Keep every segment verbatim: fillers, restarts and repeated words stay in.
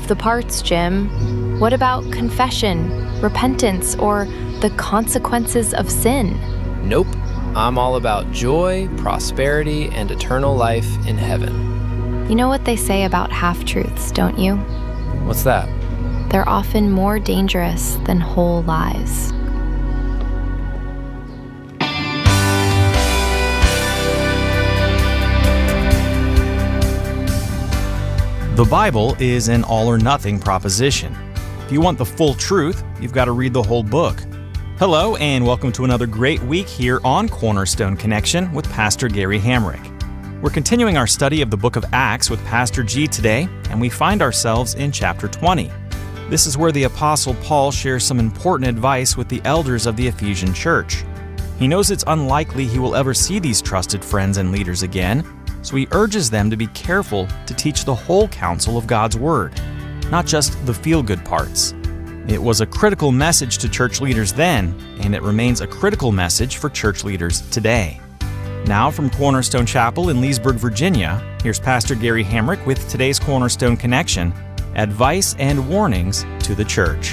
the parts, Jim. What about confession, repentance, or the consequences of sin? Nope. I'm all about joy, prosperity, and eternal life in heaven. You know what they say about half-truths, don't you? What's that? They're often more dangerous than whole lies. The Bible is an all-or-nothing proposition. If you want the full truth, you've got to read the whole book. Hello, and welcome to another great week here on Cornerstone Connection with Pastor Gary Hamrick. We're continuing our study of the book of Acts with Pastor G today, and we find ourselves in chapter twenty. This is where the Apostle Paul shares some important advice with the elders of the Ephesian church. He knows it's unlikely he will ever see these trusted friends and leaders again, so he urges them to be careful to teach the whole counsel of God's Word, not just the feel-good parts. It was a critical message to church leaders then, and it remains a critical message for church leaders today. Now from Cornerstone Chapel in Leesburg, Virginia, here's Pastor Gary Hamrick with today's Cornerstone Connection, Advice and Warnings to the Church.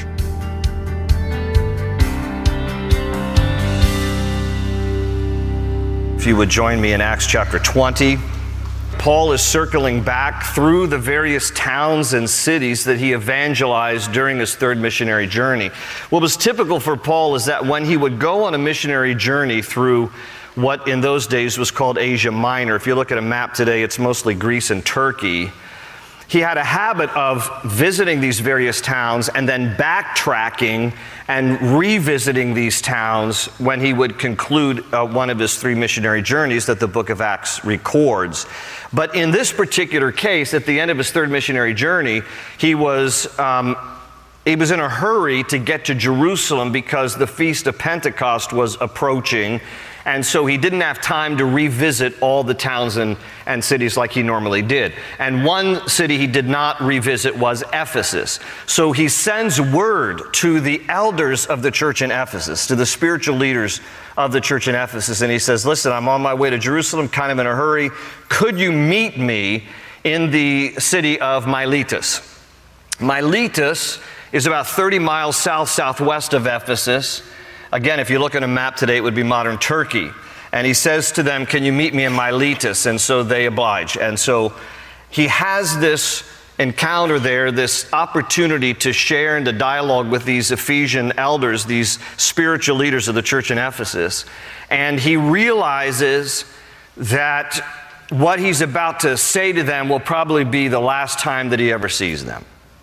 If you would join me in Acts chapter twenty. Paul is circling back through the various towns and cities that he evangelized during his third missionary journey. What was typical for Paul is that when he would go on a missionary journey through what in those days was called Asia Minor, if you look at a map today, it's mostly Greece and Turkey, he had a habit of visiting these various towns and then backtracking and revisiting these towns when he would conclude uh, one of his three missionary journeys that the book of Acts records. But in this particular case, at the end of his third missionary journey, he was um, he was in a hurry to get to Jerusalem because the Feast of Pentecost was approaching. And so he didn't have time to revisit all the towns and, and cities like he normally did. And one city he did not revisit was Ephesus. So he sends word to the elders of the church in Ephesus, to the spiritual leaders of the church in Ephesus. And he says, listen, I'm on my way to Jerusalem, kind of in a hurry. Could you meet me in the city of Miletus? Miletus is about thirty miles south-southwest of Ephesus. Again, if you look at a map today, it would be modern Turkey. And he says to them, can you meet me in Miletus? And so they oblige. And so he has this encounter there, this opportunity to share and to dialogue with these Ephesian elders, these spiritual leaders of the church in Ephesus. And he realizes that what he's about to say to them will probably be the last time that he ever sees them.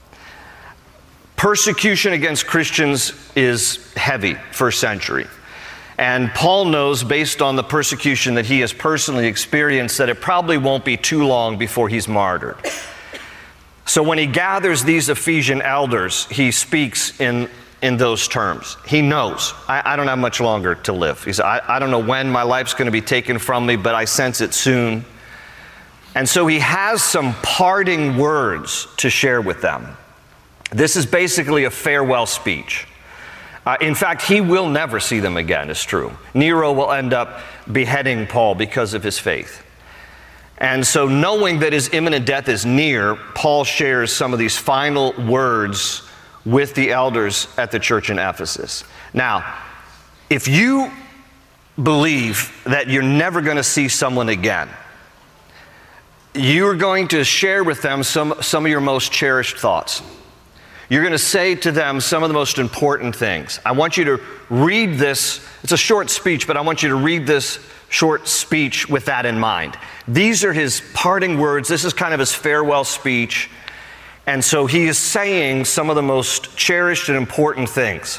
Persecution against Christians is heavy, first century. And Paul knows, based on the persecution that he has personally experienced, that it probably won't be too long before he's martyred. So when he gathers these Ephesian elders, he speaks in, in those terms. He knows, I, I don't have much longer to live. He said, I, I don't know when my life's going to be taken from me, but I sense it soon. And so he has some parting words to share with them. This is basically a farewell speech. Uh, in fact, he will never see them again, it's true. Nero will end up beheading Paul because of his faith. And so knowing that his imminent death is near, Paul shares some of these final words with the elders at the church in Ephesus. Now, if you believe that you're never going to see someone again, you're going to share with them some, some of your most cherished thoughts. You're going to say to them some of the most important things. I want you to read this. It's a short speech, but I want you to read this short speech with that in mind. These are his parting words. This is kind of his farewell speech. And so he is saying some of the most cherished and important things.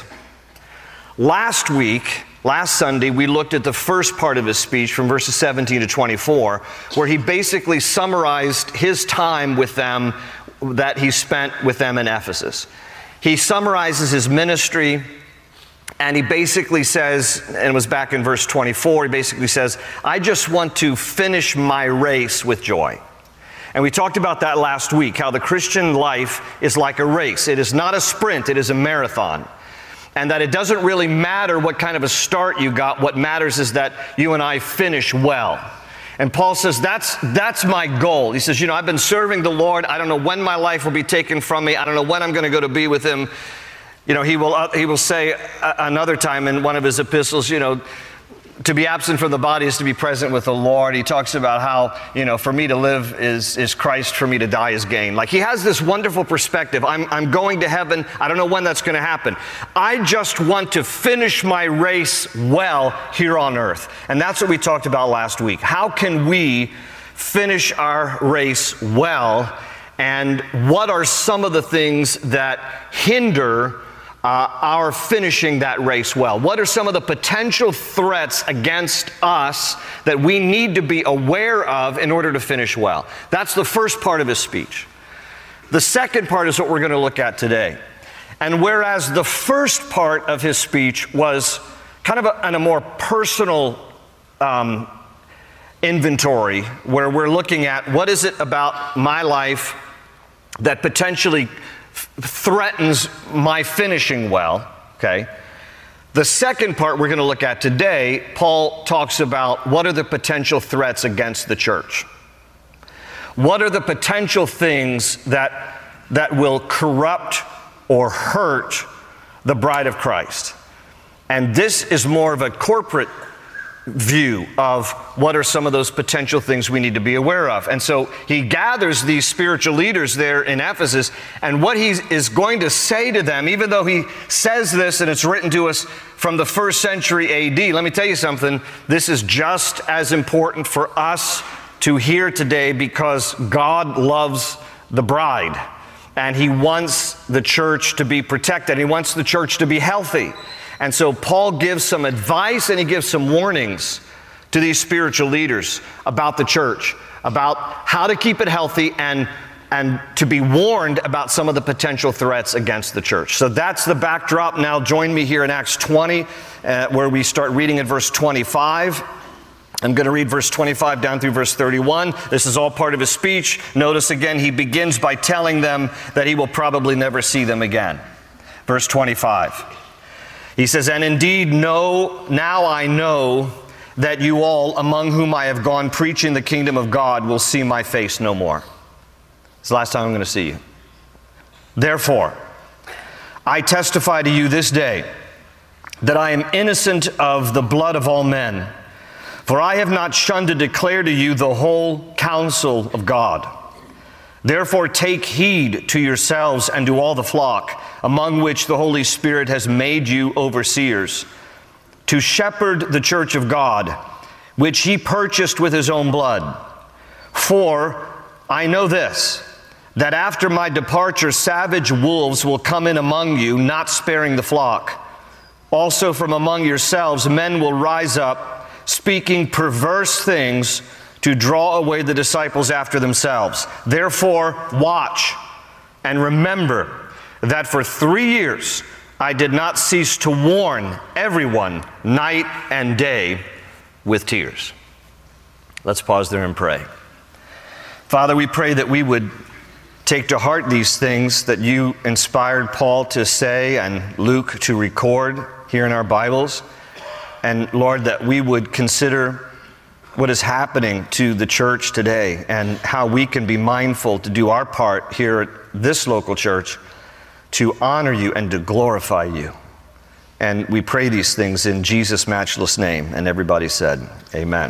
Last week, last Sunday, we looked at the first part of his speech from verses seventeen to twenty-four, where he basically summarized his time with them that he spent with them in Ephesus. He summarizes his ministry, and he basically says, and it was back in verse twenty-four, he basically says, I just want to finish my race with joy. And we talked about that last week, how the Christian life is like a race. It is not a sprint, it is a marathon. And that it doesn't really matter what kind of a start you got. What matters is that you and I finish well. And Paul says, that's, that's my goal. He says, you know, I've been serving the Lord. I don't know when my life will be taken from me. I don't know when I'm going to go to be with him. You know, he will, uh, he will say uh, another time in one of his epistles, you know, to be absent from the body is to be present with the Lord. He talks about how, you know, for me to live is, is Christ, for me to die is gain. Like, he has this wonderful perspective. I'm, I'm going to heaven. I don't know when that's going to happen. I just want to finish my race well here on earth. And that's what we talked about last week. How can we finish our race well? And what are some of the things that hinder Uh, our finishing that race well? What are some of the potential threats against us that we need to be aware of in order to finish well? That's the first part of his speech. The second part is what we're going to look at today. And whereas the first part of his speech was kind of a, on a more personal um, inventory, where we're looking at what is it about my life that potentially threatens my finishing well, okay? The second part we're going to look at today, Paul talks about what are the potential threats against the church. What are the potential things that, that will corrupt or hurt the bride of Christ? And this is more of a corporate view of what are some of those potential things we need to be aware of. And so he gathers these spiritual leaders there in Ephesus, and what he is going to say to them, even though he says this and it's written to us from the first century A D, let me tell you something, this is just as important for us to hear today, because God loves the bride and he wants the church to be protected. He wants the church to be healthy. And so Paul gives some advice and he gives some warnings to these spiritual leaders about the church, about how to keep it healthy, and, and to be warned about some of the potential threats against the church. So that's the backdrop. Now join me here in Acts twenty, uh, where we start reading at verse twenty-five. I'm going to read verse twenty-five down through verse thirty-one. This is all part of his speech. Notice again, he begins by telling them that he will probably never see them again. Verse twenty-five. He says, and indeed, know, now I know that you all, among whom I have gone preaching the kingdom of God, will see my face no more. It's the last time I'm going to see you. Therefore, I testify to you this day that I am innocent of the blood of all men, for I have not shunned to declare to you the whole counsel of God. Therefore take heed to yourselves and to all the flock, among which the Holy Spirit has made you overseers, to shepherd the church of God, which he purchased with his own blood. For I know this, that after my departure savage wolves will come in among you, not sparing the flock. Also from among yourselves men will rise up, speaking perverse things, to draw away the disciples after themselves. Therefore, watch and remember that for three years I did not cease to warn everyone night and day with tears. Let's pause there and pray. Father, we pray that we would take to heart these things that you inspired Paul to say and Luke to record here in our Bibles. And Lord, that we would consider what is happening to the church today and how we can be mindful to do our part here at this local church to honor you and to glorify you. And we pray these things in Jesus' matchless name. And everybody said, amen.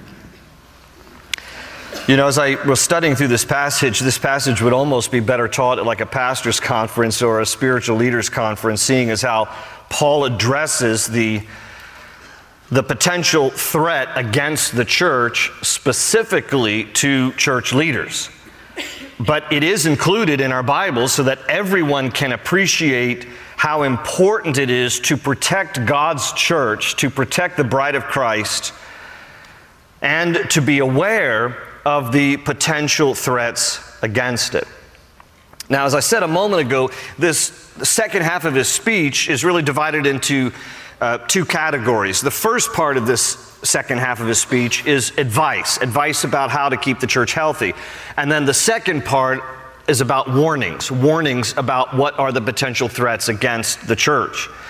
You know, as I was studying through this passage, this passage would almost be better taught at like a pastor's conference or a spiritual leaders conference, seeing as how Paul addresses the the potential threat against the church, specifically to church leaders. But it is included in our Bible so that everyone can appreciate how important it is to protect God's church, to protect the bride of Christ, and to be aware of the potential threats against it. Now, as I said a moment ago, this the second half of his speech is really divided into Uh, two categories. The first part of this second half of his speech is advice, advice about how to keep the church healthy. And then the second part is about warnings, warnings about what are the potential threats against the church.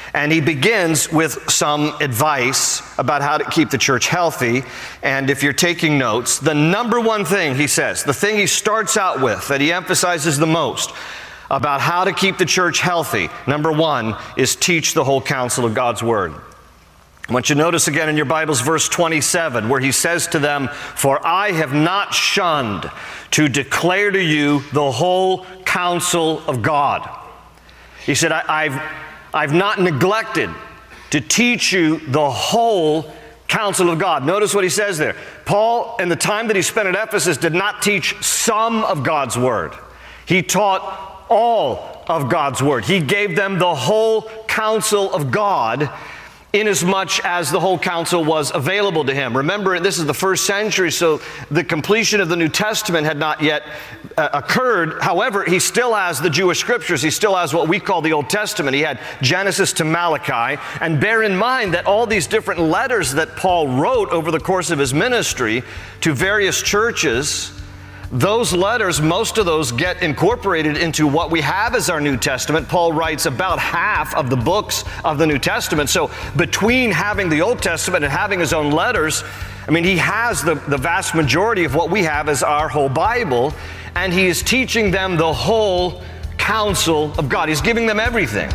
And he begins with some advice about how to keep the church healthy. And if you're taking notes, the number one thing he says, the thing he starts out with, that he emphasizes the most about how to keep the church healthy, number one, is teach the whole counsel of God's word. I want you to notice again in your Bibles verse twenty-seven, where he says to them, "For I have not shunned to declare to you the whole counsel of God." He said, I, I've, I've not neglected to teach you the whole counsel of God. Notice what he says there. Paul, in the time that he spent at Ephesus, did not teach some of God's word. He taught all of God's word. He gave them the whole counsel of God, inasmuch as the whole counsel was available to him. Remember, this is the first century, so the completion of the New Testament had not yet uh, occurred. However, he still has the Jewish scriptures. He still has what we call the Old Testament. He had Genesis to Malachi. And bear in mind that all these different letters that Paul wrote over the course of his ministry to various churches, those letters, most of those get incorporated into what we have as our New Testament. Paul writes about half of the books of the New Testament. So between having the Old Testament and having his own letters, I mean, he has the, the vast majority of what we have as our whole Bible, and he is teaching them the whole counsel of God. He's giving them everything.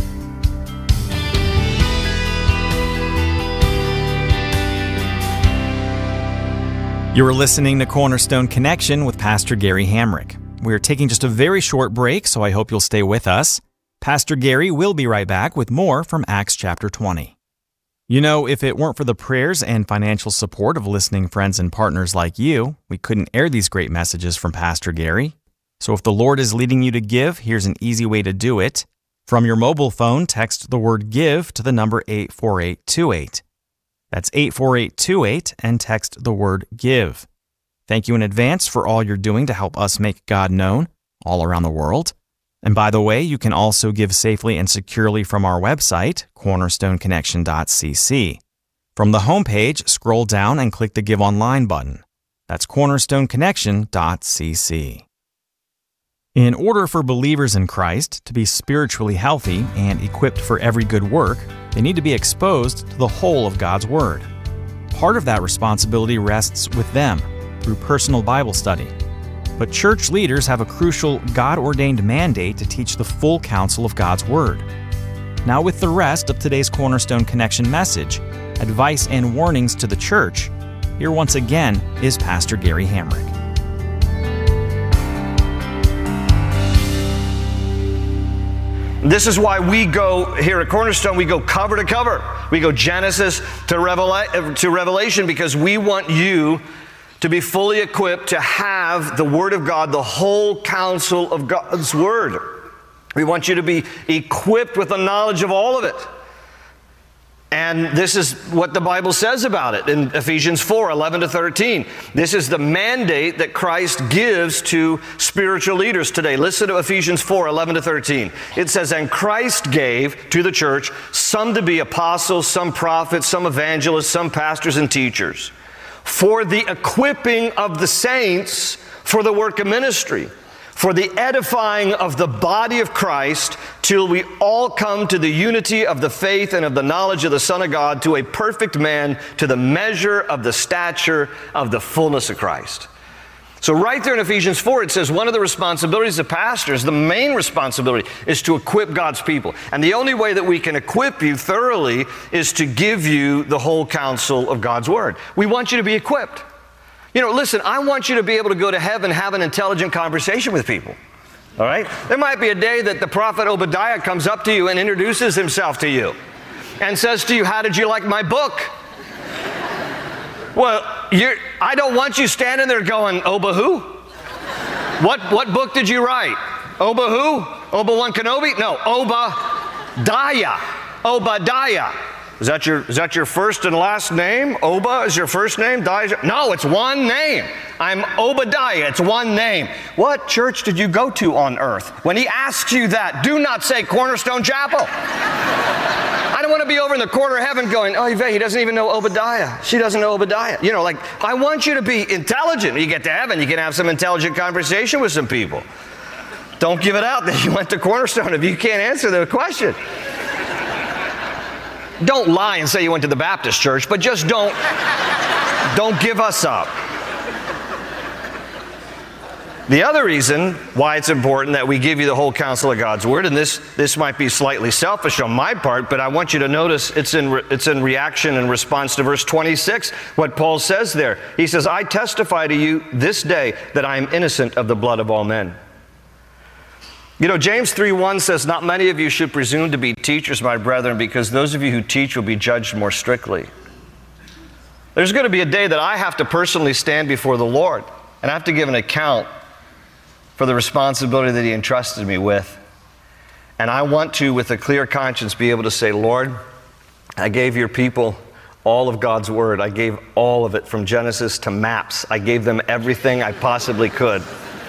You are listening to Cornerstone Connection with Pastor Gary Hamrick. We are taking just a very short break, so I hope you'll stay with us. Pastor Gary will be right back with more from Acts chapter twenty. You know, if it weren't for the prayers and financial support of listening friends and partners like you, we couldn't air these great messages from Pastor Gary. So if the Lord is leading you to give, here's an easy way to do it. From your mobile phone, text the word GIVE to the number eight four eight two eight. That's eight four eight two eight, and text the word GIVE. Thank you in advance for all you're doing to help us make God known all around the world. And by the way, you can also give safely and securely from our website, cornerstone connection dot c c. From the homepage, scroll down and click the Give Online button. That's cornerstone connection dot c c. In order for believers in Christ to be spiritually healthy and equipped for every good work, they need to be exposed to the whole of God's Word. Part of that responsibility rests with them through personal Bible study. But church leaders have a crucial God-ordained mandate to teach the full counsel of God's Word. Now, with the rest of today's Cornerstone Connection message, advice and warnings to the church, here once again is Pastor Gary Hamrick. This is why we go, here at Cornerstone, we go cover to cover. We go Genesis to, Revela- to Revelation, because we want you to be fully equipped to have the Word of God, the whole counsel of God's Word. We want you to be equipped with the knowledge of all of it. And this is what the Bible says about it in Ephesians four, eleven to thirteen. This is the mandate that Christ gives to spiritual leaders today. Listen to Ephesians four, eleven to thirteen. It says, "And Christ gave to the church some to be apostles, some prophets, some evangelists, some pastors and teachers, for the equipping of the saints for the work of ministry, for the edifying of the body of Christ, till we all come to the unity of the faith and of the knowledge of the Son of God, to a perfect man, to the measure of the stature of the fullness of Christ." So right there in Ephesians four, it says one of the responsibilities of pastors, the main responsibility, is to equip God's people. And the only way that we can equip you thoroughly is to give you the whole counsel of God's Word. We want you to be equipped. You know, listen, I want you to be able to go to heaven and have an intelligent conversation with people. All right? There might be a day that the prophet Obadiah comes up to you and introduces himself to you and says to you, "How did you like my book?" Well, you're, I don't want you standing there going, "Oba who? What, what book did you write? Oba who? Obi-Wan Kenobi? No, Obadiah. Obadiah. Is that your, is that your first and last name? Oba is your first name? Dia? No, it's one name. I'm Obadiah. It's one name. What church did you go to on earth? When he asks you that, do not say Cornerstone Chapel. I don't want to be over in the corner of heaven going, "Oh, Yvette, he doesn't even know Obadiah. She doesn't know Obadiah." You know, like, I want you to be intelligent. When you get to heaven, you can have some intelligent conversation with some people. Don't give it out that you went to Cornerstone if you can't answer the question. don't lie and say you went to the Baptist church, but just don't, don't give us up. The other reason why it's important that we give you the whole counsel of God's Word, and this, this might be slightly selfish on my part, but I want you to notice it's in, re, it's in reaction and response to verse twenty-six, what Paul says there. He says, I testify to you this day that I am innocent of the blood of all men. You know, James three one says, not many of you should presume to be teachers, my brethren, because those of you who teach will be judged more strictly. There's going to be a day that I have to personally stand before the Lord, and I have to give an account for the responsibility that He entrusted me with. And I want to, with a clear conscience, be able to say, Lord, I gave your people all of God's Word. I gave all of it from Genesis to maps. I gave them everything I possibly could.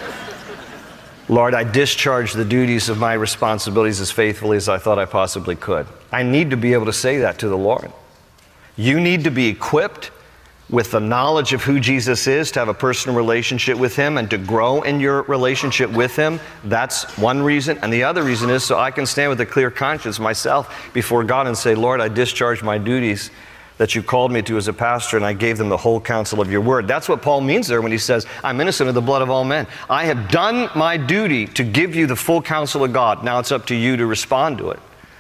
Lord, I discharged the duties of my responsibilities as faithfully as I thought I possibly could. I need to be able to say that to the Lord. You need to be equipped with the knowledge of who Jesus is, to have a personal relationship with Him and to grow in your relationship with Him. That's one reason. And the other reason is so I can stand with a clear conscience myself before God and say, Lord, I discharged my duties that you called me to as a pastor, and I gave them the whole counsel of your word. That's what Paul means there when he says, I'm innocent of the blood of all men. I have done my duty to give you the full counsel of God. Now it's up to you to respond to it.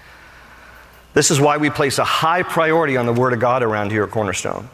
This is why we place a high priority on the Word of God around here at Cornerstone.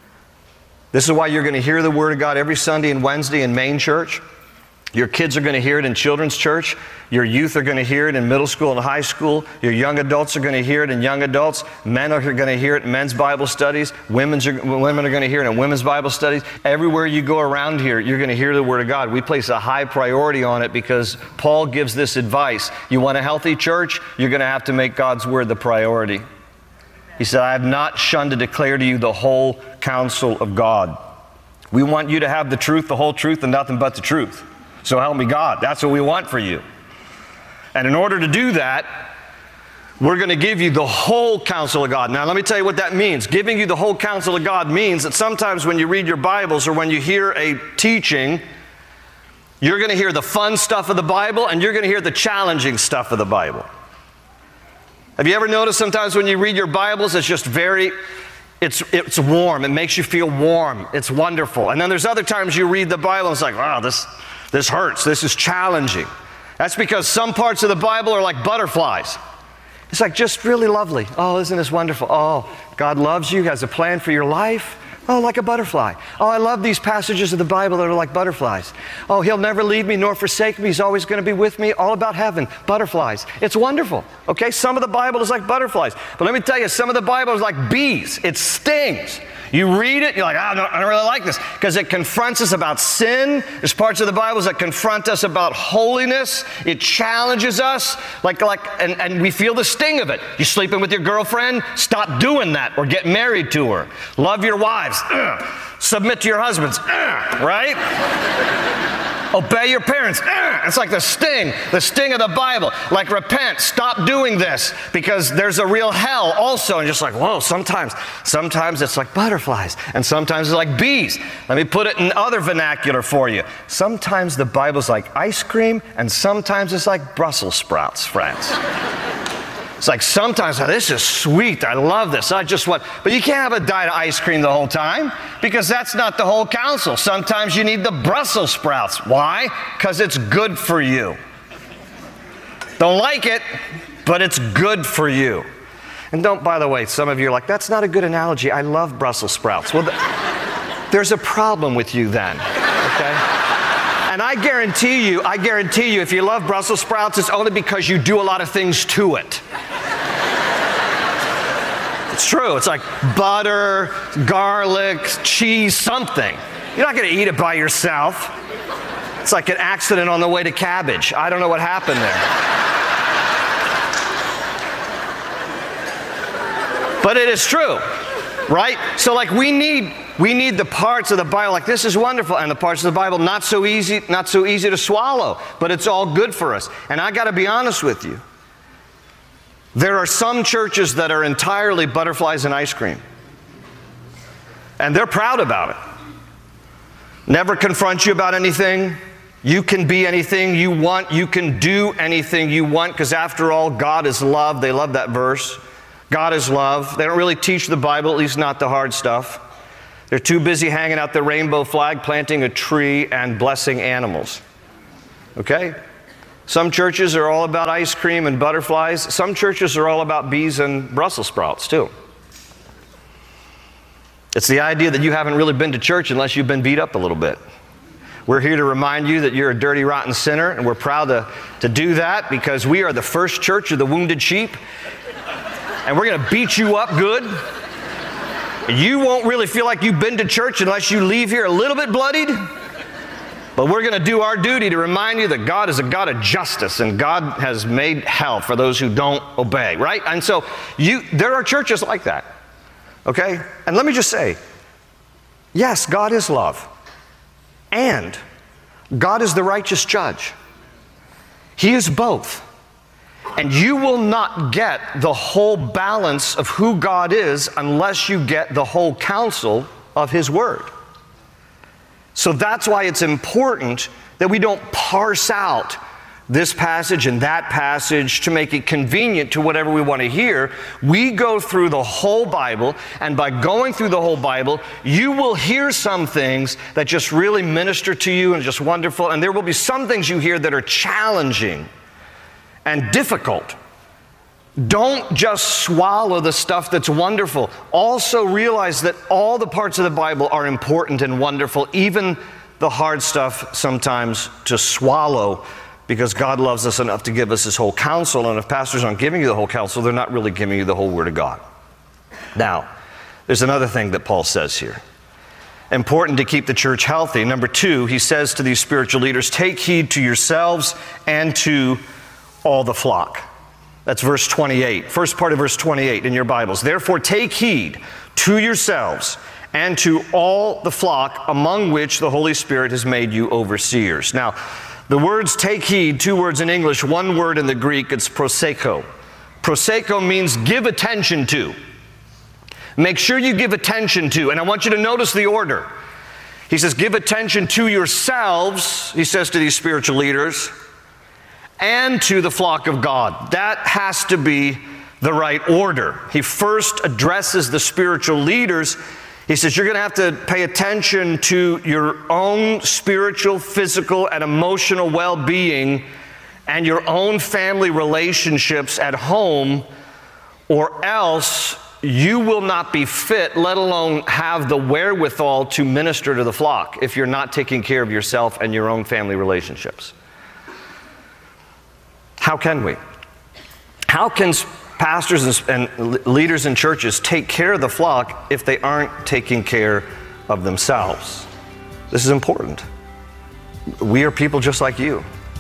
This is why you're going to hear the Word of God every Sunday and Wednesday in main church. Your kids are going to hear it in children's church. Your youth are going to hear it in middle school and high school. Your young adults are going to hear it in young adults. Men are going to hear it in men's Bible studies. Women's are, women are going to hear it in women's Bible studies. Everywhere you go around here, you're going to hear the Word of God. We place a high priority on it because Paul gives this advice. You want a healthy church? You're going to have to make God's Word the priority. He said, I have not shunned to declare to you the whole counsel of God. We want you to have the truth, the whole truth, and nothing but the truth. So help me God. That's what we want for you. And in order to do that, we're going to give you the whole counsel of God. Now, let me tell you what that means. Giving you the whole counsel of God means that sometimes when you read your Bibles or when you hear a teaching, you're going to hear the fun stuff of the Bible and you're going to hear the challenging stuff of the Bible. Have you ever noticed sometimes when you read your Bibles, it's just very, it's, it's warm. It makes you feel warm. It's wonderful. And then there's other times you read the Bible and it's like, wow, this... This hurts. This is challenging. That's because some parts of the Bible are like butterflies. It's like just really lovely. Oh, isn't this wonderful? Oh, God loves you, has a plan for your life. Oh, like a butterfly. Oh, I love these passages of the Bible that are like butterflies. Oh, He'll never leave me nor forsake me. He's always going to be with me. All about heaven. Butterflies. It's wonderful. Okay, some of the Bible is like butterflies. But let me tell you, some of the Bible is like bees. It stings. You read it, you're like, oh, no, I don't really like this, because it confronts us about sin. There's parts of the Bible that confront us about holiness. It challenges us, like, like, and, and we feel the sting of it. You sleeping with your girlfriend? Stop doing that, or get married to her. Love your wives. Ugh. Submit to your husbands. Ugh. Right? Obey your parents. Ugh. It's like the sting, the sting of the Bible. Like, repent, stop doing this, because there's a real hell also. And just like, whoa, sometimes, sometimes it's like butterflies, and sometimes it's like bees. Let me put it in other vernacular for you. Sometimes the Bible's like ice cream, and sometimes it's like Brussels sprouts, friends. It's like sometimes, oh, this is sweet, I love this, I just want, but you can't have a diet of ice cream the whole time, because that's not the whole counsel. Sometimes you need the Brussels sprouts. Why? Because it's good for you. Don't like it, but it's good for you. And don't, by the way, some of you are like, that's not a good analogy, I love Brussels sprouts. Well, th- there's a problem with you then, okay? And I guarantee you, I guarantee you, if you love Brussels sprouts, it's only because you do a lot of things to it. It's true. It's like butter, garlic, cheese, something. You're not going to eat it by yourself. It's like an accident on the way to cabbage. I don't know what happened there. But it is true, right? So like we need... We need the parts of the Bible, like this is wonderful, and the parts of the Bible not so easy, not so easy to swallow, but it's all good for us. And I got to be honest with you. There are some churches that are entirely butterflies and ice cream. And they're proud about it. Never confront you about anything. You can be anything you want. You can do anything you want, because after all, God is love. They love that verse. God is love. They don't really teach the Bible, at least not the hard stuff. They're too busy hanging out the rainbow flag, planting a tree, and blessing animals. Okay? Some churches are all about ice cream and butterflies. Some churches are all about bees and Brussels sprouts, too. It's the idea that you haven't really been to church unless you've been beat up a little bit. We're here to remind you that you're a dirty, rotten sinner, and we're proud to, to do that because we are the first church of the wounded sheep, and we're going to beat you up good. You won't really feel like you've been to church unless you leave here a little bit bloodied. But we're going to do our duty to remind you that God is a God of justice, and God has made hell for those who don't obey, right? And so you, there are churches like that, okay? And let me just say, yes, God is love, and God is the righteous judge. He is both. And you will not get the whole balance of who God is unless you get the whole counsel of His Word. So that's why it's important that we don't parse out this passage and that passage to make it convenient to whatever we want to hear. We go through the whole Bible, and by going through the whole Bible, you will hear some things that just really minister to you and just wonderful, and there will be some things you hear that are challenging and difficult. Don't just swallow the stuff that's wonderful. Also realize that all the parts of the Bible are important and wonderful, even the hard stuff sometimes to swallow, because God loves us enough to give us His whole counsel. And if pastors aren't giving you the whole counsel, they're not really giving you the whole Word of God. Now, there's another thing that Paul says here. Important to keep the church healthy. Number two, he says to these spiritual leaders, take heed to yourselves and to all the flock. That's verse twenty-eight. First part of verse twenty-eight in your Bibles. Therefore take heed to yourselves and to all the flock among which the Holy Spirit has made you overseers. Now, the words take heed, two words in English, one word in the Greek, it's proseko. Proseko means give attention to. Make sure you give attention to. And I want you to notice the order. He says, give attention to yourselves, he says to these spiritual leaders, and to the flock of God. That has to be the right order. He first addresses the spiritual leaders. He says, you're going to have to pay attention to your own spiritual, physical, and emotional well-being and your own family relationships at home, or else you will not be fit, let alone have the wherewithal to minister to the flock if you're not taking care of yourself and your own family relationships. How can we? How can pastors and leaders in churches take care of the flock if they aren't taking care of themselves? This is important. We are people just like you.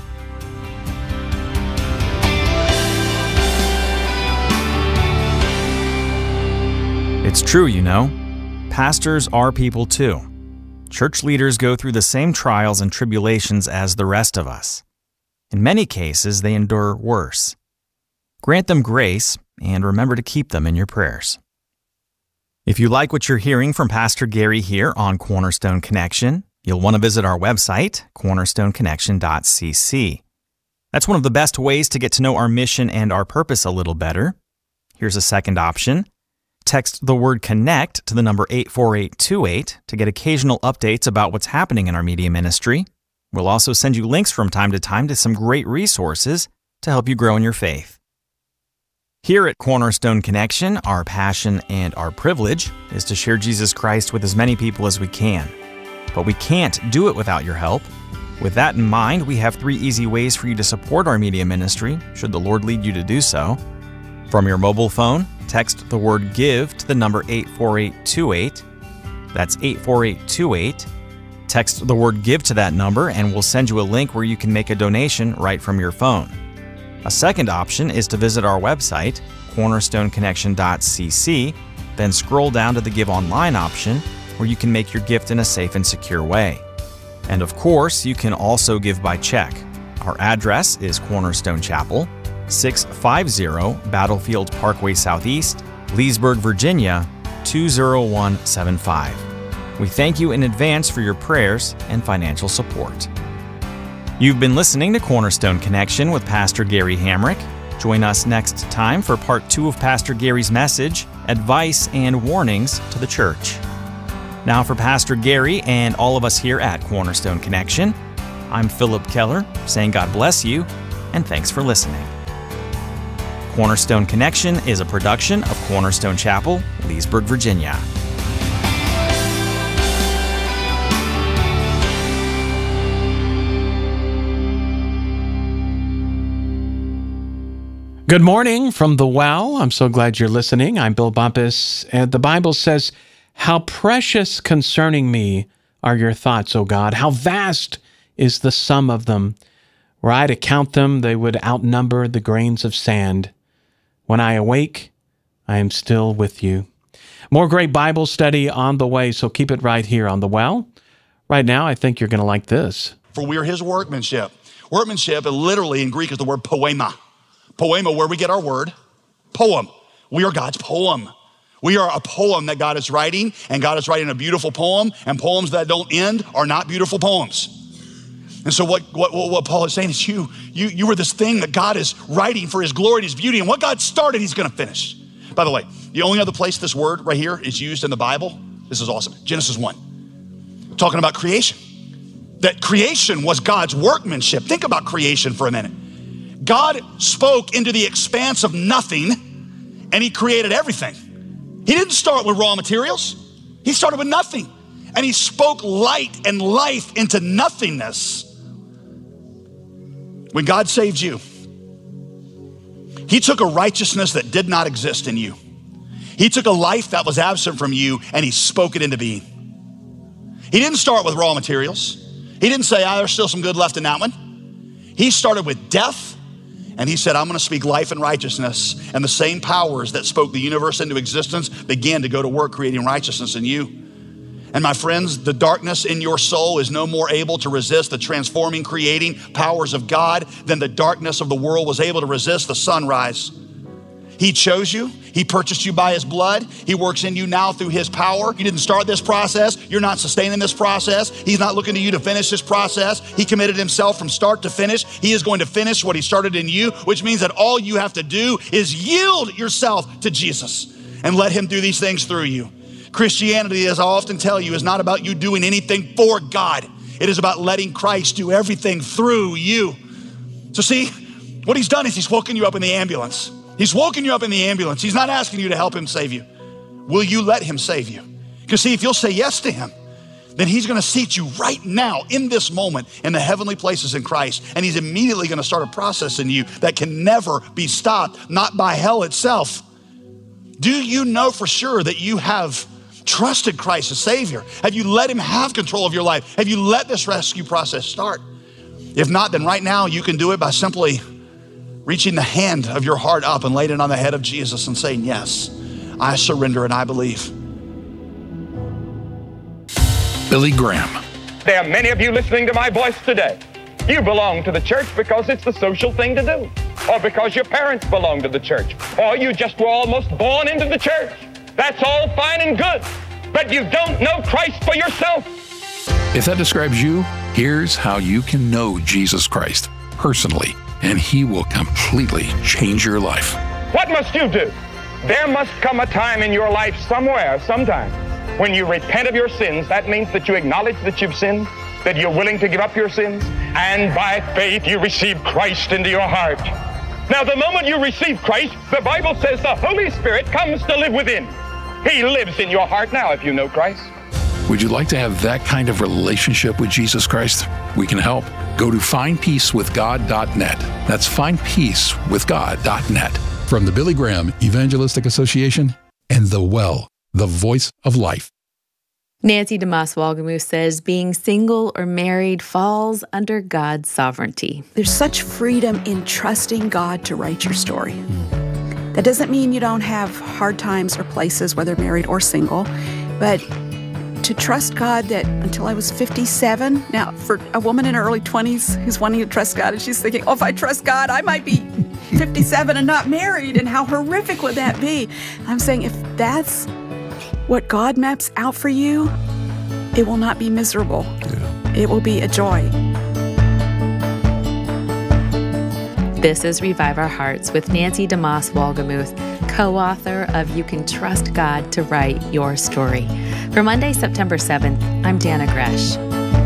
It's true, you know. Pastors are people too. Church leaders go through the same trials and tribulations as the rest of us. In many cases, they endure worse. Grant them grace, and remember to keep them in your prayers. If you like what you're hearing from Pastor Gary here on Cornerstone Connection, you'll want to visit our website, cornerstone connection dot c c. That's one of the best ways to get to know our mission and our purpose a little better. Here's a second option. Text the word CONNECT to the number eight four eight two eight to get occasional updates about what's happening in our media ministry. We'll also send you links from time to time to some great resources to help you grow in your faith. Here at Cornerstone Connection, our passion and our privilege is to share Jesus Christ with as many people as we can. But we can't do it without your help. With that in mind, we have three easy ways for you to support our media ministry, should the Lord lead you to do so. From your mobile phone, text the word GIVE to the number eight four eight two eight. That's eight four eight two eight. Text the word GIVE to that number and we'll send you a link where you can make a donation right from your phone. A second option is to visit our website, cornerstone connection dot c c, then scroll down to the Give Online option where you can make your gift in a safe and secure way. And of course, you can also give by check. Our address is Cornerstone Chapel, six fifty Battlefield Parkway Southeast, Leesburg, Virginia, two zero one seven five. We thank you in advance for your prayers and financial support. You've been listening to Cornerstone Connection with Pastor Gary Hamrick. Join us next time for part two of Pastor Gary's message, Advice and Warnings to the Church. Now for Pastor Gary and all of us here at Cornerstone Connection, I'm Philip Keller, saying God bless you, and thanks for listening. Cornerstone Connection is a production of Cornerstone Chapel, Leesburg, Virginia. Good morning from the well. I'm so glad you're listening. I'm Bill Bumpus, and the Bible says, "How precious concerning me are your thoughts, O God. How vast is the sum of them. Were I to count them, they would outnumber the grains of sand. When I awake, I am still with you." More great Bible study on the way, so keep it right here on the well. Right now, I think you're going to like this. For we are his workmanship. Workmanship, literally in Greek, is the word poema. Poema, where we get our word, poem. We are God's poem. We are a poem that God is writing, and God is writing a beautiful poem, and poems that don't end are not beautiful poems. And so what, what, what Paul is saying is you, you, you were this thing that God is writing for his glory and his beauty, and what God started, he's gonna finish. By the way, the only other place this word right here is used in the Bible, this is awesome, Genesis one, talking about creation. That creation was God's workmanship. Think about creation for a minute. God spoke into the expanse of nothing, and he created everything. He didn't start with raw materials. He started with nothing, and he spoke light and life into nothingness. When God saved you, he took a righteousness that did not exist in you. He took a life that was absent from you, and he spoke it into being. He didn't start with raw materials. He didn't say, ah, there's still some good left in that one. He started with death, and he said, I'm gonna speak life and righteousness, and the same powers that spoke the universe into existence began to go to work creating righteousness in you. And my friends, the darkness in your soul is no more able to resist the transforming, creating powers of God than the darkness of the world was able to resist the sunrise. He chose you. He purchased you by his blood. He works in you now through his power. You didn't start this process. You're not sustaining this process. He's not looking to you to finish this process. He committed himself from start to finish. He is going to finish what he started in you, which means that all you have to do is yield yourself to Jesus and let him do these things through you. Christianity, as I often tell you, is not about you doing anything for God. It is about letting Christ do everything through you. So see, what he's done is he's woken you up in the ambulance. He's woken you up in the ambulance. He's not asking you to help him save you. Will you let him save you? Because see, if you'll say yes to him, then he's gonna seat you right now in this moment in the heavenly places in Christ. And he's immediately gonna start a process in you that can never be stopped, not by hell itself. Do you know for sure that you have trusted Christ as Savior? Have you let him have control of your life? Have you let this rescue process start? If not, then right now you can do it by simply reaching the hand of your heart up and laying it on the head of Jesus and saying, yes, I surrender and I believe. Billy Graham. There are many of you listening to my voice today. You belong to the church because it's the social thing to do, or because your parents belong to the church, or you just were almost born into the church. That's all fine and good, but you don't know Christ for yourself. If that describes you, here's how you can know Jesus Christ personally, and he will completely change your life. What must you do? There must come a time in your life somewhere, sometime, when you repent of your sins. That means that you acknowledge that you've sinned, that you're willing to give up your sins, and by faith you receive Christ into your heart. Now, the moment you receive Christ, the Bible says the Holy Spirit comes to live within. He lives in your heart now if you know Christ. Would you like to have that kind of relationship with Jesus Christ? We can help. Go to find peace with god dot net. That's find peace with god dot net. From the Billy Graham Evangelistic Association and The Well, the voice of life. Nancy DeMoss Walgamoo says being single or married falls under God's sovereignty. There's such freedom in trusting God to write your story. That doesn't mean you don't have hard times or places, whether married or single, but to trust God that until I was fifty-seven, now for a woman in her early twenties who's wanting to trust God and she's thinking, oh, if I trust God, I might be fifty-seven and not married, and how horrific would that be? I'm saying if that's what God maps out for you, it will not be miserable. Yeah. It will be a joy. This is Revive Our Hearts with Nancy DeMoss Wolgemuth, co-author of You Can Trust God to Write Your Story. For Monday, September seventh, I'm Dana Gresh.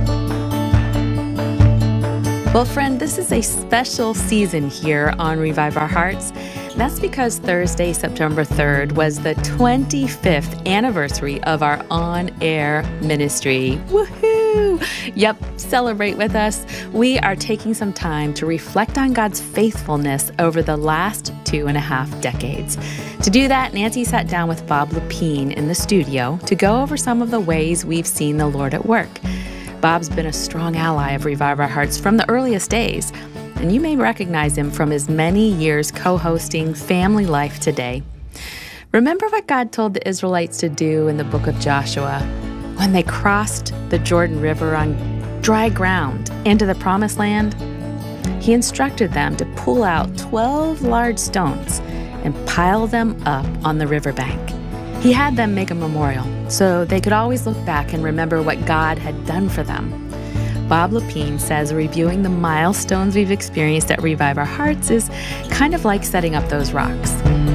Well, friend, this is a special season here on Revive Our Hearts. That's because Thursday, September third, was the twenty-fifth anniversary of our on-air ministry. Woohoo! Yep, celebrate with us. We are taking some time to reflect on God's faithfulness over the last two and a half decades. To do that, Nancy sat down with Bob Lepine in the studio to go over some of the ways we've seen the Lord at work. Bob's been a strong ally of Revive Our Hearts from the earliest days, and you may recognize him from his many years co-hosting Family Life Today. Remember what God told the Israelites to do in the book of Joshua when they crossed the Jordan River on dry ground into the Promised Land? He instructed them to pull out twelve large stones and pile them up on the riverbank. He had them make a memorial so they could always look back and remember what God had done for them. Bob Lepine says reviewing the milestones we've experienced at Revive Our Hearts is kind of like setting up those rocks.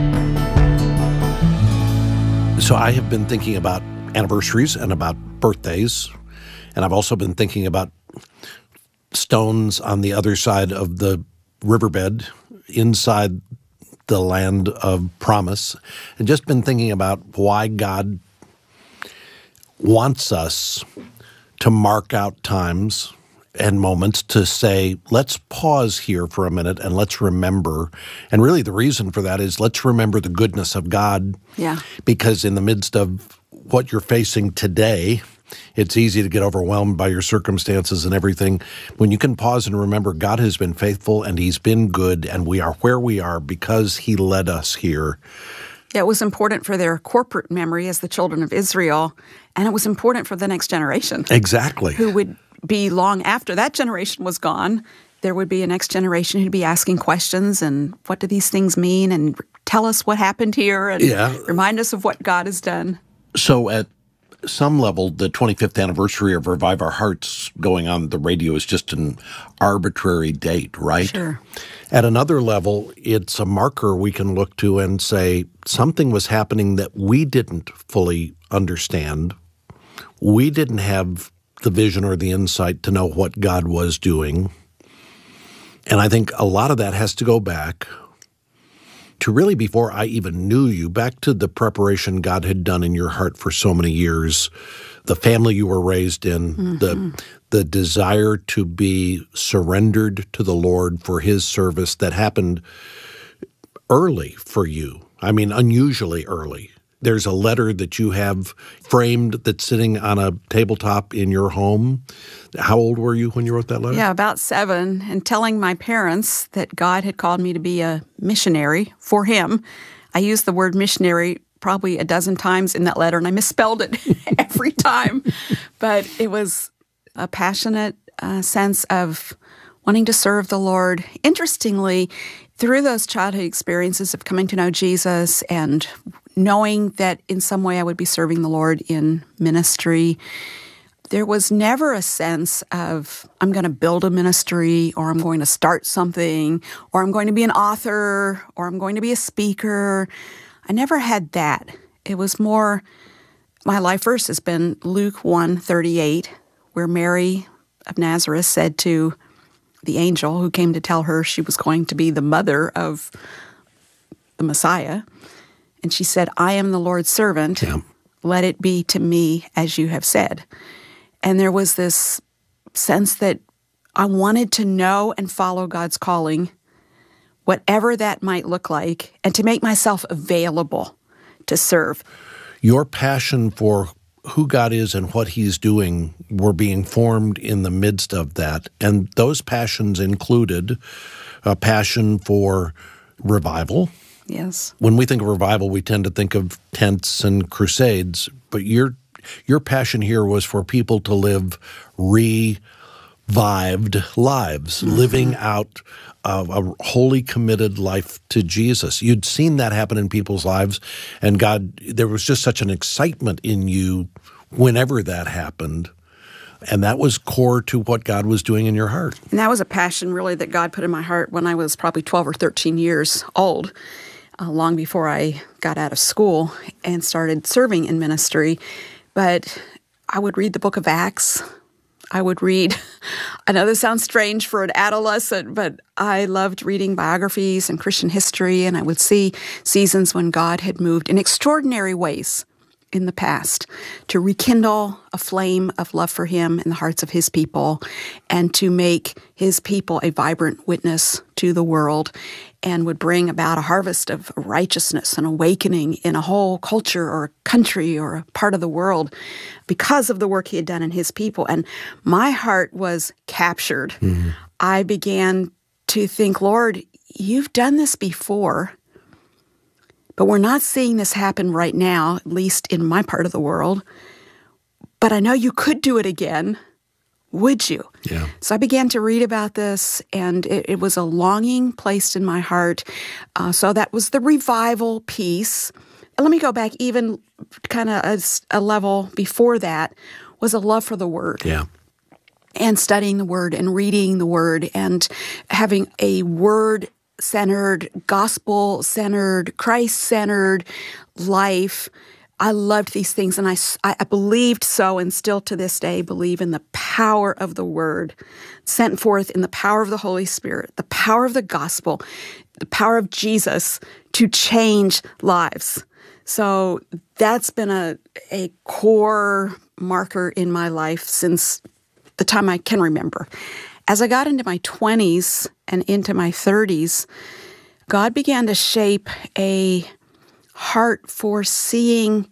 So I have been thinking about anniversaries and about birthdays, and I've also been thinking about stones on the other side of the riverbed inside the land of promise, and just been thinking about why God wants us to mark out times and moments to say, let's pause here for a minute and let's remember. And really the reason for that is let's remember the goodness of God. Yeah. Because in the midst of what you're facing today, it's easy to get overwhelmed by your circumstances and everything. When you can pause and remember God has been faithful and he's been good and we are where we are because he led us here. Yeah, it was important for their corporate memory as the children of Israel, and it was important for the next generation. Exactly. Who would be long after that generation was gone. There would be a next generation who'd be asking questions and what do these things mean and tell us what happened here and yeah. remind us of what God has done. So at some level, the twenty-fifth anniversary of Revive Our Hearts going on the radio is just an arbitrary date, right? Sure. At another level, it's a marker we can look to and say something was happening that we didn't fully understand. We didn't have the vision or the insight to know what God was doing. And I think a lot of that has to go back to really before I even knew you, back to the preparation God had done in your heart for so many years, the family you were raised in, mm-hmm. the the desire to be surrendered to the Lord for his service that happened early for you. I mean, unusually early. There's a letter that you have framed that's sitting on a tabletop in your home. How old were you when you wrote that letter? Yeah, about seven, and telling my parents that God had called me to be a missionary for him. I used the word missionary probably a dozen times in that letter, and I misspelled it every time. But it was a passionate uh, sense of wanting to serve the Lord. Interestingly, through those childhood experiences of coming to know Jesus and knowing that in some way I would be serving the Lord in ministry, there was never a sense of I'm going to build a ministry or I'm going to start something or I'm going to be an author or I'm going to be a speaker. I never had that. It was more, my life verse has been Luke one thirty-eight, where Mary of Nazareth said to the angel who came to tell her she was going to be the mother of the Messiah, and she said, I am the Lord's servant. Yeah. Let it be to me as you have said. And there was this sense that I wanted to know and follow God's calling, whatever that might look like, and to make myself available to serve. Your passion for who God is and what he's doing were being formed in the midst of that. And those passions included a passion for revival. Yes. When we think of revival, we tend to think of tents and crusades, but your your passion here was for people to live revived lives, mm-hmm. living out a, a wholly committed life to Jesus. You'd seen that happen in people's lives, and God, there was just such an excitement in you whenever that happened. And that was core to what God was doing in your heart. And that was a passion, really, that God put in my heart when I was probably twelve or thirteen years old, uh, long before I got out of school and started serving in ministry. But I would read the book of Acts. I would read, I know this sounds strange for an adolescent, but I loved reading biographies and Christian history, and I would see seasons when God had moved in extraordinary ways in the past to rekindle a flame of love for Him in the hearts of His people and to make His people a vibrant witness to the world, and would bring about a harvest of righteousness and awakening in a whole culture or a country or a part of the world because of the work He had done in His people. And my heart was captured. Mm-hmm. I began to think, Lord, You've done this before, but we're not seeing this happen right now, at least in my part of the world. But I know You could do it again. Would You? Yeah. So I began to read about this, and it, it was a longing placed in my heart. Uh, so that was the revival piece. And let me go back even kind of a, a level before that, was a love for the Word. Yeah. And studying the Word and reading the Word and having a Word-centered, gospel-centered, Christ-centered life. I loved these things, and I, I believed so, and still to this day believe in the power of the Word sent forth in the power of the Holy Spirit, the power of the gospel, the power of Jesus to change lives. So that's been a, a core marker in my life since the time I can remember. As I got into my twenties and into my thirties, God began to shape a heart for seeing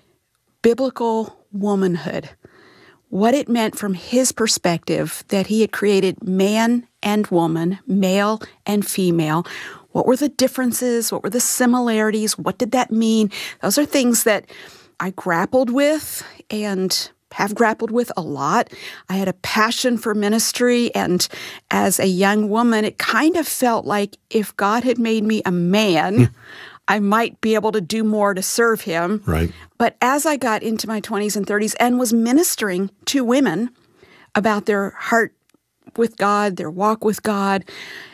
biblical womanhood, what it meant from His perspective that He had created man and woman, male and female. What were the differences? What were the similarities? What did that mean? Those are things that I grappled with and have grappled with a lot. I had a passion for ministry, and as a young woman, it kind of felt like if God had made me a man, I might be able to do more to serve Him. Right. But as I got into my twenties and thirties and was ministering to women about their heart with God, their walk with God,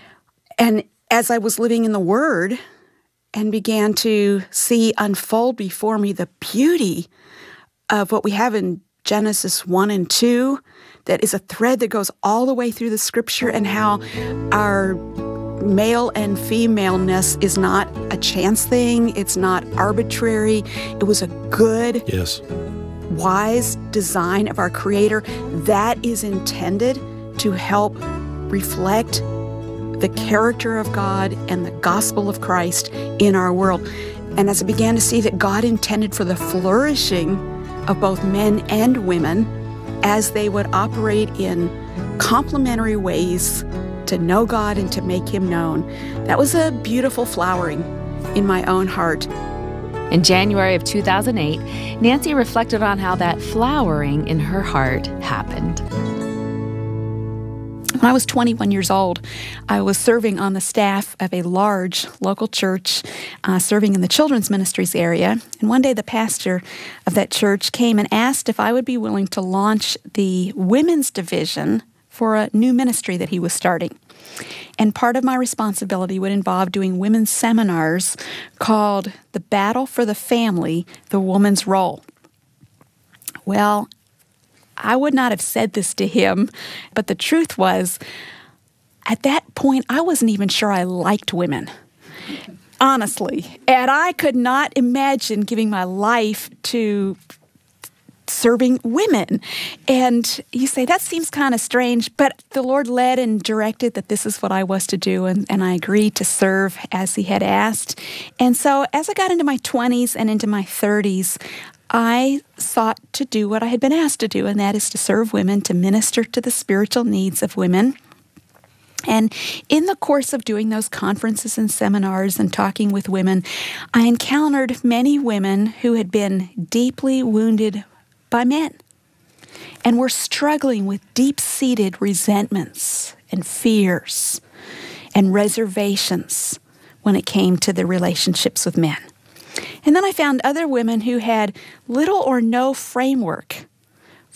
and as I was living in the Word and began to see unfold before me the beauty of what we have in Genesis one and two, that is a thread that goes all the way through the Scripture, and how our male and femaleness is not a chance thing. It's not arbitrary. It was a good, yes, wise design of our Creator that is intended to help reflect the character of God and the gospel of Christ in our world. And as I began to see that God intended for the flourishing of both men and women as they would operate in complementary ways to know God and to make Him known, that was a beautiful flowering in my own heart. In January of two thousand eight, Nancy reflected on how that flowering in her heart happened. When I was twenty-one years old, I was serving on the staff of a large local church, uh, serving in the children's ministries area. And one day the pastor of that church came and asked if I would be willing to launch the women's division for a new ministry that he was starting. And part of my responsibility would involve doing women's seminars called The Battle for the Family, The Woman's Role. Well, I would not have said this to him, but the truth was, at that point, I wasn't even sure I liked women, honestly. And I could not imagine giving my life to serving women. And you say, that seems kind of strange, but the Lord led and directed that this is what I was to do, and, and I agreed to serve as He had asked. And so as I got into my twenties and into my thirties, I sought to do what I had been asked to do, and that is to serve women, to minister to the spiritual needs of women. And in the course of doing those conferences and seminars and talking with women, I encountered many women who had been deeply wounded by men and were struggling with deep-seated resentments and fears and reservations when it came to their relationships with men. And then I found other women who had little or no framework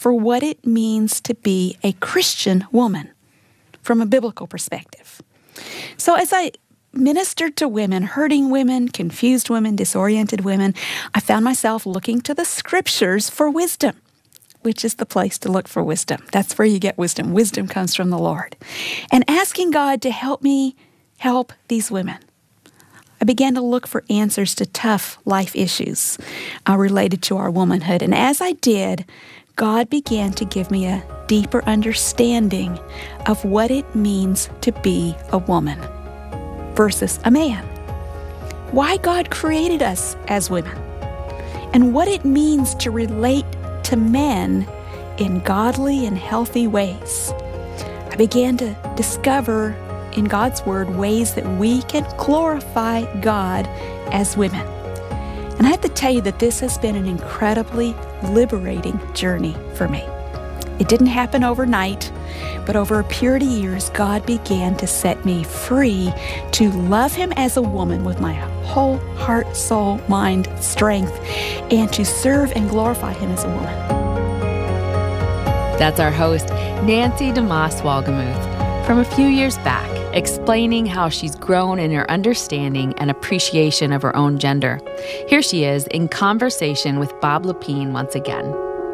for what it means to be a Christian woman from a biblical perspective. So as I ministered to women, hurting women, confused women, disoriented women, I found myself looking to the scriptures for wisdom, which is the place to look for wisdom. That's where you get wisdom. Wisdom comes from the Lord. And asking God to help me help these women. I began to look for answers to tough life issues uh, related to our womanhood. And as I did, God began to give me a deeper understanding of what it means to be a woman versus a man. Why God created us as women, and what it means to relate to men in godly and healthy ways. I began to discover in God's Word ways that we can glorify God as women. And I have to tell you that this has been an incredibly liberating journey for me. It didn't happen overnight, but over a period of years, God began to set me free to love Him as a woman with my whole heart, soul, mind, strength, and to serve and glorify Him as a woman. That's our host, Nancy DeMoss Wolgemuth, from a few years back, explaining how she's grown in her understanding and appreciation of her own gender. Here she is in conversation with Bob Lepine once again.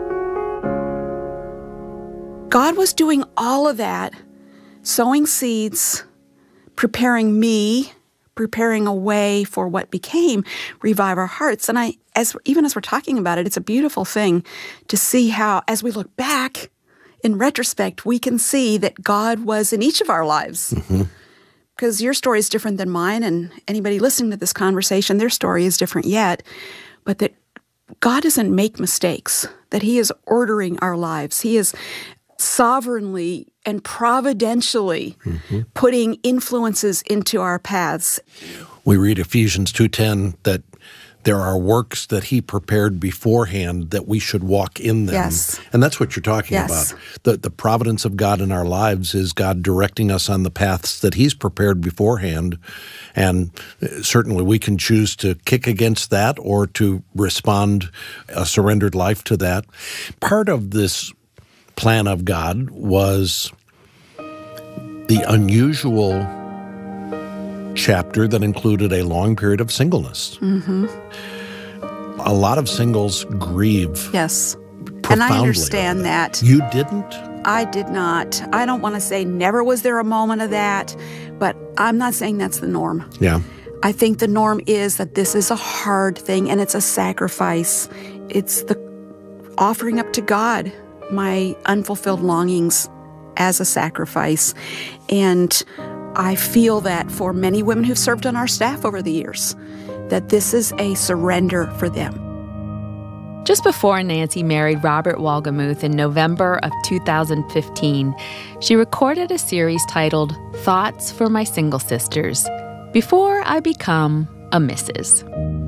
God was doing all of that, sowing seeds, preparing me, preparing a way for what became Revive Our Hearts. And I, as even as we're talking about it, it's a beautiful thing to see how, as we look back, in retrospect, we can see that God was in each of our lives. Mm-hmm. Because your story is different than mine, and anybody listening to this conversation, their story is different yet. But that God doesn't make mistakes, that He is ordering our lives. He is sovereignly and providentially mm-hmm. putting influences into our paths. We read Ephesians two ten that there are works that He prepared beforehand that we should walk in them. Yes. And that's what you're talking yes. about. The, the providence of God in our lives is God directing us on the paths that He's prepared beforehand. And certainly we can choose to kick against that or to respond a surrendered life to that. Part of this plan of God was the unusual chapter that included a long period of singleness. Mm-hmm. A lot of singles grieve. Yes. Profoundly. And I understand that. You didn't? I did not. I don't want to say never was there a moment of that, but I'm not saying that's the norm. Yeah. I think the norm is that this is a hard thing and it's a sacrifice. It's the offering up to God my unfulfilled longings as a sacrifice. And I feel that for many women who've served on our staff over the years, that this is a surrender for them. Just before Nancy married Robert Wolgemuth in November of two thousand fifteen, she recorded a series titled Thoughts for My Single Sisters, Before I Become a Missus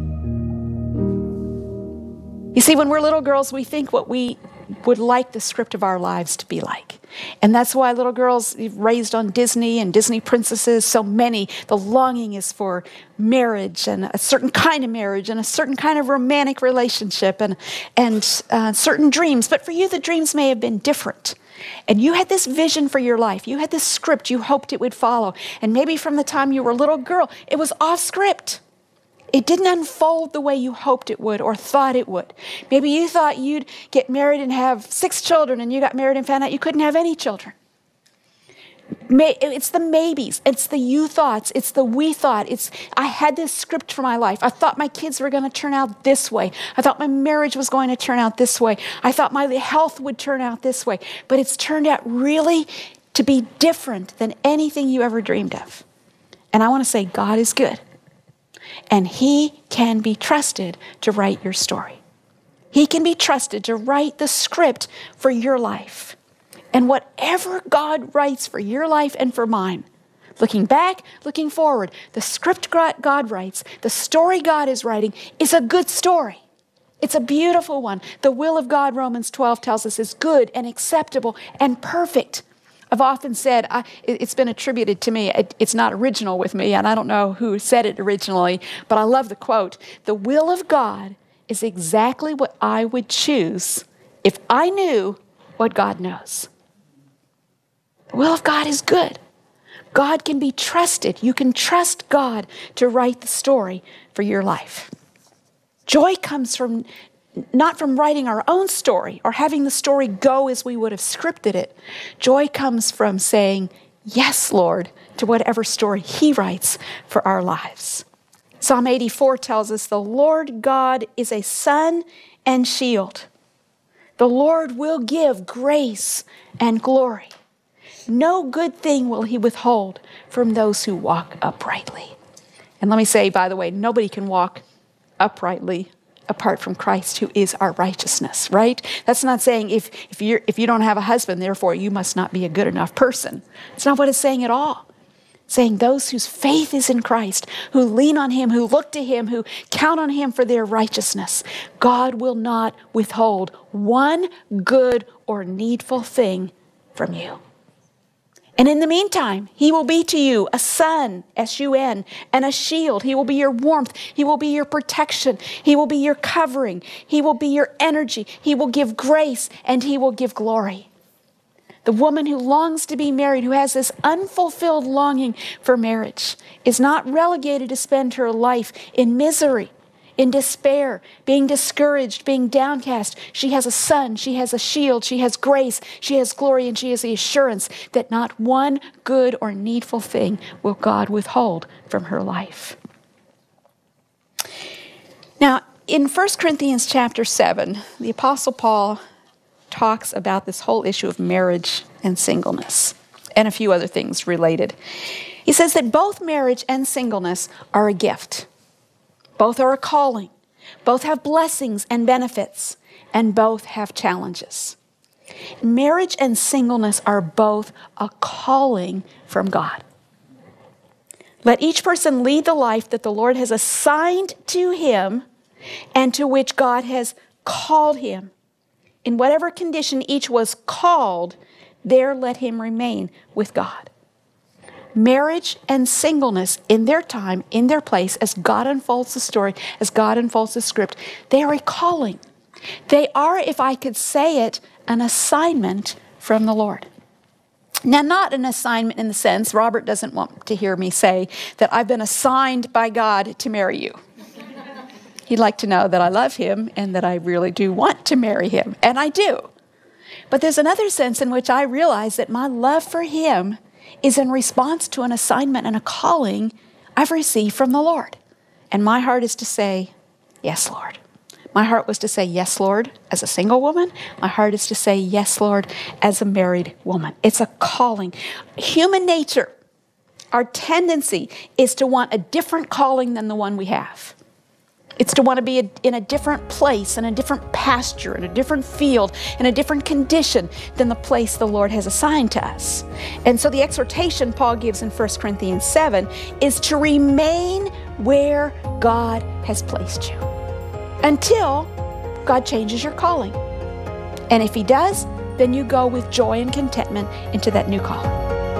You see, when we're little girls, we think what we would like the script of our lives to be like. And that's why little girls raised on Disney and Disney princesses, so many, the longing is for marriage and a certain kind of marriage and a certain kind of romantic relationship and, and uh, certain dreams. But for you, the dreams may have been different. And you had this vision for your life. You had this script you hoped it would follow. And maybe from the time you were a little girl, it was off script. It didn't unfold the way you hoped it would or thought it would. Maybe you thought you'd get married and have six children, and you got married and found out you couldn't have any children. It's the maybes. It's the you thoughts. It's the we thought. It's I had this script for my life. I thought my kids were going to turn out this way. I thought my marriage was going to turn out this way. I thought my health would turn out this way. But it's turned out really to be different than anything you ever dreamed of. And I want to say God is good. And He can be trusted to write your story. He can be trusted to write the script for your life. And whatever God writes for your life and for mine, looking back, looking forward, the script God writes, the story God is writing is a good story. It's a beautiful one. The will of God, Romans twelve tells us, is good and acceptable and perfect. I've often said, I, it's been attributed to me, it, it's not original with me, and I don't know who said it originally, but I love the quote, the will of God is exactly what I would choose if I knew what God knows. The will of God is good. God can be trusted. You can trust God to write the story for your life. Joy comes from not from writing our own story or having the story go as we would have scripted it. Joy comes from saying, yes, Lord, to whatever story He writes for our lives. Psalm eighty-four tells us, the Lord God is a sun and shield. The Lord will give grace and glory. No good thing will He withhold from those who walk uprightly. And let me say, by the way, nobody can walk uprightly apart from Christ, who is our righteousness, right? That's not saying if, if, you're, if you don't have a husband, therefore you must not be a good enough person. It's not what it's saying at all. It's saying those whose faith is in Christ, who lean on Him, who look to Him, who count on Him for their righteousness, God will not withhold one good or needful thing from you. And in the meantime, He will be to you a sun, S U N, and a shield. He will be your warmth. He will be your protection. He will be your covering. He will be your energy. He will give grace, and He will give glory. The woman who longs to be married, who has this unfulfilled longing for marriage, is not relegated to spend her life in misery, in despair, being discouraged, being downcast. She has a sun, she has a shield, she has grace, she has glory, and she has the assurance that not one good or needful thing will God withhold from her life. Now, in First Corinthians chapter seven, the Apostle Paul talks about this whole issue of marriage and singleness, and a few other things related. He says that both marriage and singleness are a gift. Both are a calling. Both have blessings and benefits, and both have challenges. Marriage and singleness are both a calling from God. Let each person lead the life that the Lord has assigned to him and to which God has called him. In whatever condition each was called, there let him remain with God. Marriage and singleness in their time, in their place, as God unfolds the story, as God unfolds the script, they are a calling. They are, if I could say it, an assignment from the Lord. Now, not an assignment in the sense, Robert doesn't want to hear me say that I've been assigned by God to marry you. He'd like to know that I love him and that I really do want to marry him, and I do. But there's another sense in which I realize that my love for him is in response to an assignment and a calling I've received from the Lord. And my heart is to say, yes, Lord. My heart was to say, yes, Lord, as a single woman. My heart is to say, yes, Lord, as a married woman. It's a calling. Human nature, our tendency is to want a different calling than the one we have. It's to want to be a, in a different place, in a different pasture, in a different field, in a different condition than the place the Lord has assigned to us. And so the exhortation Paul gives in First Corinthians seven is to remain where God has placed you until God changes your calling. And if he does, then you go with joy and contentment into that new calling.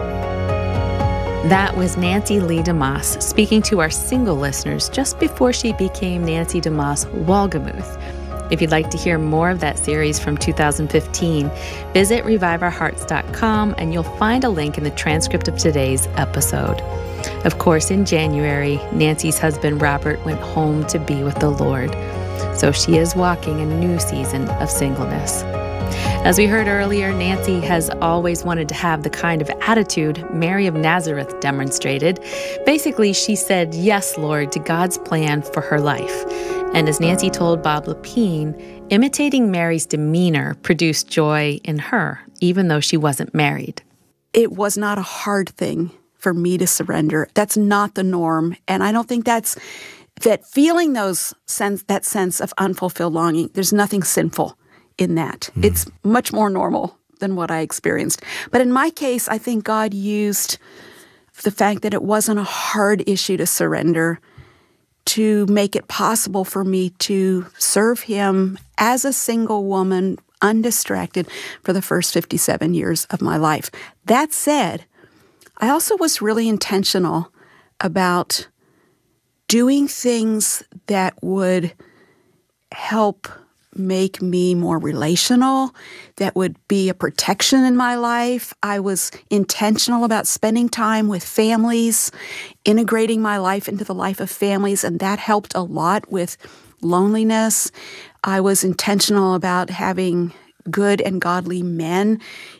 That was Nancy Lee DeMoss speaking to our single listeners just before she became Nancy DeMoss Wolgemuth. If you'd like to hear more of that series from two thousand fifteen, visit revive our hearts dot com and you'll find a link in the transcript of today's episode. Of course, in January, Nancy's husband Robert went home to be with the Lord. So she is walking a new season of singleness. As we heard earlier, Nancy has always wanted to have the kind of attitude Mary of Nazareth demonstrated. Basically, she said, yes, Lord, to God's plan for her life. And as Nancy told Bob Lepine, imitating Mary's demeanor produced joy in her, even though she wasn't married. It was not a hard thing for me to surrender. That's not the norm. And I don't think that's, that feeling those sense, that sense of unfulfilled longing, there's nothing sinful in that. Mm. It's much more normal than what I experienced. But in my case, I think God used the fact that it wasn't a hard issue to surrender to make it possible for me to serve him as a single woman, undistracted, for the first fifty-seven years of my life. That said, I also was really intentional about doing things that would help make me more relational, that would be a protection in my life. I was intentional about spending time with families, integrating my life into the life of families, and that helped a lot with loneliness. I was intentional about having good and godly men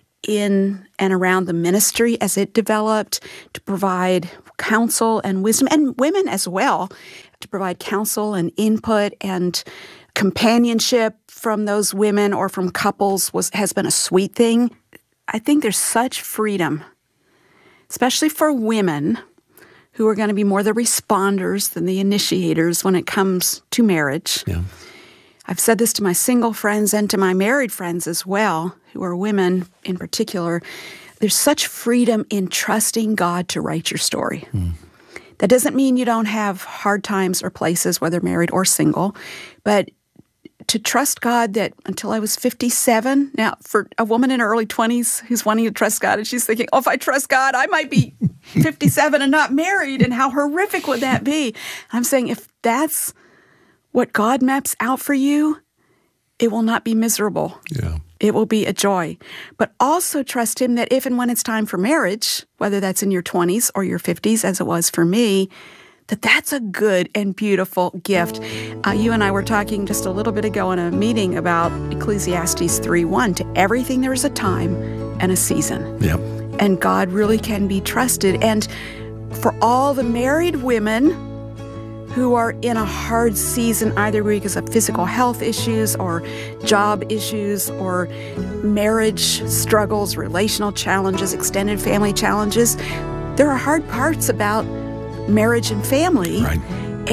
in and around the ministry as it developed to provide counsel and wisdom, and women as well, to provide counsel and input and companionship from those women or from couples was has been a sweet thing. I think there's such freedom, especially for women who are going to be more the responders than the initiators when it comes to marriage. Yeah. I've said this to my single friends and to my married friends as well, who are women in particular. There's such freedom in trusting God to write your story. Mm. That doesn't mean you don't have hard times or places, whether married or single, but to trust God that until I was fifty-seven, now for a woman in her early twenties who's wanting to trust God, and she's thinking, oh, if I trust God, I might be fifty-seven and not married, and how horrific would that be? I'm saying if that's what God maps out for you, it will not be miserable. Yeah. It will be a joy. But also trust Him that if and when it's time for marriage, whether that's in your twenties or your fifties, as it was for me, that that's a good and beautiful gift. Uh, you and I were talking just a little bit ago in a meeting about Ecclesiastes three one. To everything there is a time and a season. Yep. And God really can be trusted. And for all the married women who are in a hard season, either because of physical health issues or job issues or marriage struggles, relational challenges, extended family challenges, there are hard parts about marriage and family. Right.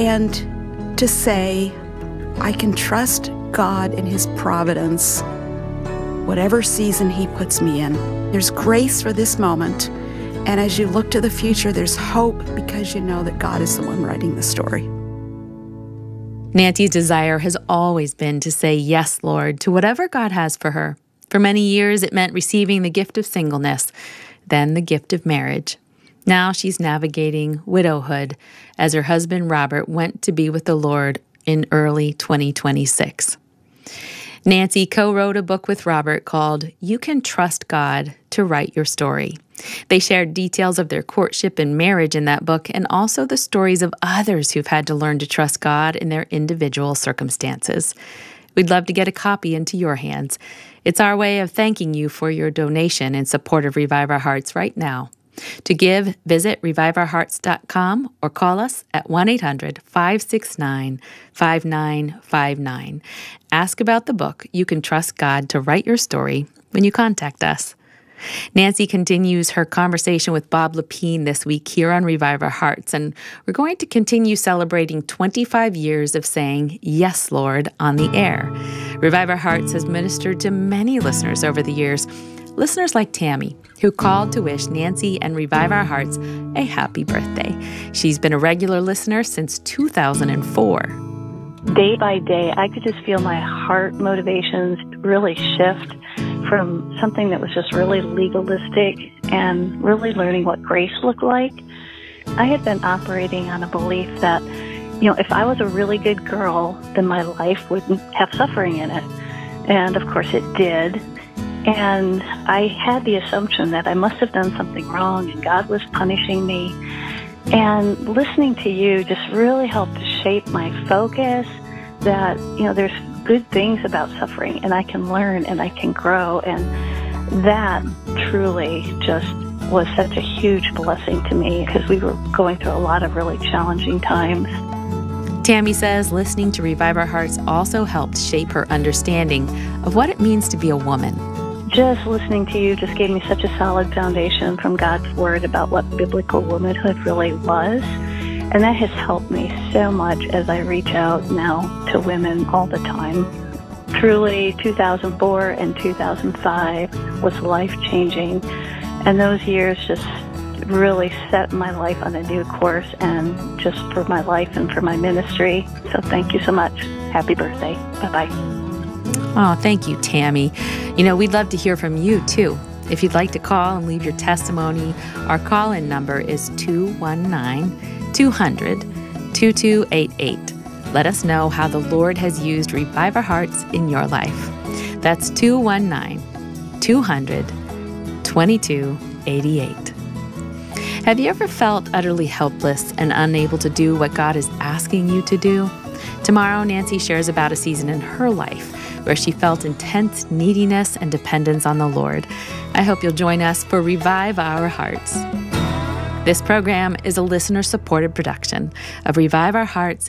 And to say, I can trust God and His providence, whatever season He puts me in. There's grace for this moment. And as you look to the future, there's hope because you know that God is the one writing the story. Nancy's desire has always been to say yes, Lord, to whatever God has for her. For many years, it meant receiving the gift of singleness, then the gift of marriage. Now she's navigating widowhood as her husband, Robert, went to be with the Lord in early twenty twenty-six. Nancy co-wrote a book with Robert called You Can Trust God to Write Your Story. They shared details of their courtship and marriage in that book, and also the stories of others who've had to learn to trust God in their individual circumstances. We'd love to get a copy into your hands. It's our way of thanking you for your donation in support of Revive Our Hearts right now. To give, visit revive our hearts dot com or call us at one eight hundred, five six nine, five nine five nine. Ask about the book, You Can Trust God to Write Your Story, when you contact us. Nancy continues her conversation with Bob Lepine this week here on Revive Our Hearts, and we're going to continue celebrating twenty-five years of saying, Yes, Lord, on the air. Revive Our Hearts has ministered to many listeners over the years, listeners like Tammy, who called to wish Nancy and Revive Our Hearts a happy birthday. She's been a regular listener since two thousand four. Day by day, I could just feel my heart motivations really shift from something that was just really legalistic and really learning what grace looked like. I had been operating on a belief that, you know, if I was a really good girl, then my life wouldn't have suffering in it. And of course it did. And I had the assumption that I must have done something wrong and God was punishing me. And listening to you just really helped to shape my focus that, you know, there's good things about suffering and I can learn and I can grow. And that truly just was such a huge blessing to me because we were going through a lot of really challenging times. Tammy says listening to Revive Our Hearts also helped shape her understanding of what it means to be a woman. Just listening to you just gave me such a solid foundation from God's Word about what biblical womanhood really was. And that has helped me so much as I reach out now to women all the time. Truly, two thousand four and two thousand five was life-changing. And those years just really set my life on a new course and just for my life and for my ministry. So thank you so much. Happy birthday. Bye-bye. Oh, thank you, Tammy. You know, we'd love to hear from you, too. If you'd like to call and leave your testimony, our call-in number is two one nine, two hundred, two two eight eight. Let us know how the Lord has used Revive Our Hearts in your life. That's two one nine, two hundred, twenty-two eighty-eight. Have you ever felt utterly helpless and unable to do what God is asking you to do? Tomorrow, Nancy shares about a season in her life where she felt intense neediness and dependence on the Lord. I hope you'll join us for Revive Our Hearts. This program is a listener-supported production of Revive Our Hearts